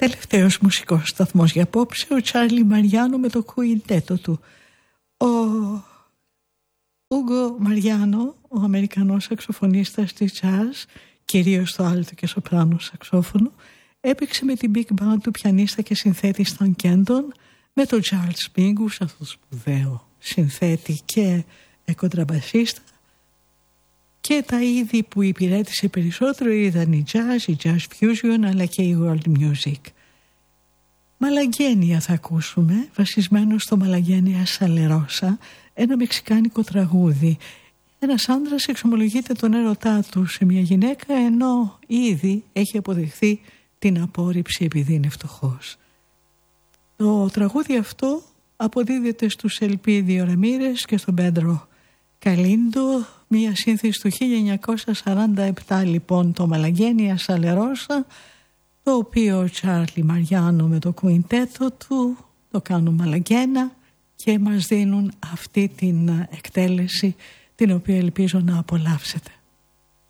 Τελευταίος μουσικός σταθμός για απόψε, ο Τσάρλι Μαριάνο με το κουιντέτο του. Ο Ούγκο Μαριάνο, ο Αμερικανός σαξοφωνίστας της jazz, κυρίως στο άλτο και σοπράνο σαξόφωνο, έπαιξε με την big band του πιανίστα και συνθέτη Σταν Κέντον, με τον Charles Mingus, αυτό το σπουδαίο συνθέτη και κοντραμπασίστα, και τα είδη που υπηρέτησε περισσότερο ήταν η jazz fusion, αλλά και η world music. Μαλαγκένια θα ακούσουμε, βασισμένο στο Μαλαγκένια Σαλερόσα, ένα μεξικάνικο τραγούδι. Ένας άντρας εξομολογείται τον έρωτά του σε μια γυναίκα, ενώ ήδη έχει αποδεχθεί την απόρριψη επειδή είναι φτωχός. Το τραγούδι αυτό αποδίδεται στους Ελπίδιο Ραμίρες και στον Πέντρο Καλίντο, μια σύνθεση του 1947 λοιπόν, το Μαλαγκένια Σαλερόσα, το οποίο ο Τσάρλι Μαριάνο με το κουιντέτο του το κάνουν μαλαγκένα και μας δίνουν αυτή την εκτέλεση την οποία ελπίζω να απολαύσετε.